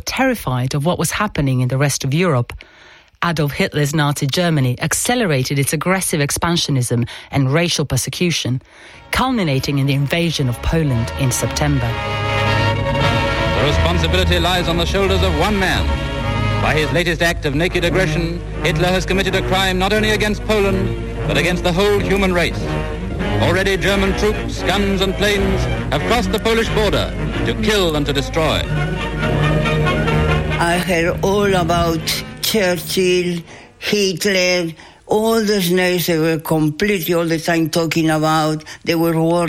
terrified of what was happening in the rest of Europe. Adolf Hitler's Nazi Germany accelerated its aggressive expansionism and racial persecution, culminating in the invasion of Poland in September. The responsibility lies on the shoulders of one man. By his latest act of naked aggression, Hitler has committed a crime not only against Poland, but against the whole human race. Already German troops, guns and planes have crossed the Polish border to kill and to destroy. I heard all about Churchill, Hitler, all those names they were completely all the time talking about. They were worried.